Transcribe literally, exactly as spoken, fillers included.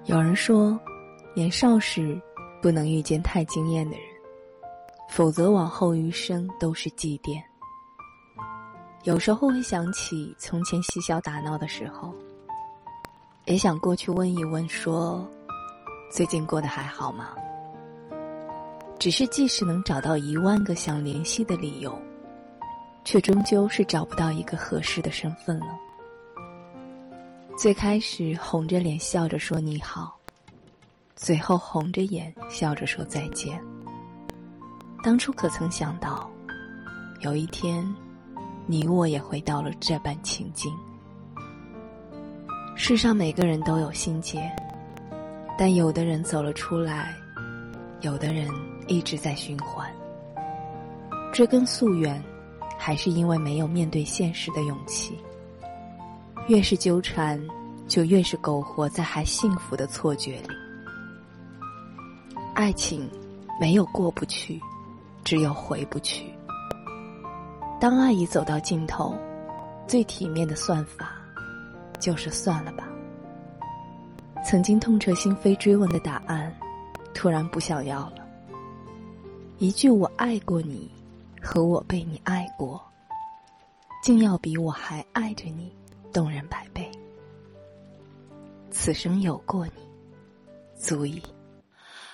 有人说，年少时不能遇见太惊艳的人，否则往后余生都是祭奠。有时候会想起从前嬉笑打闹的时候，也想过去问一问说，最近过得还好吗？只是即使能找到一万个想联系的理由，却终究是找不到一个合适的身份了。最开始红着脸笑着说你好，最后红着眼笑着说再见。当初可曾想到，有一天你我也会到了这般情境。世上每个人都有心结，但有的人走了出来，有的人一直在循环。追根溯源，还是因为没有面对现实的勇气。越是纠缠，就越是苟活在还幸福的错觉里。爱情没有过不去，只有回不去。当爱已走到尽头，最体面的算法就是算了吧。曾经痛彻心扉追问的答案，突然不想要了。一句我爱过你和我被你爱过，竟要比我还爱着你动人百倍。此生有过你，足矣。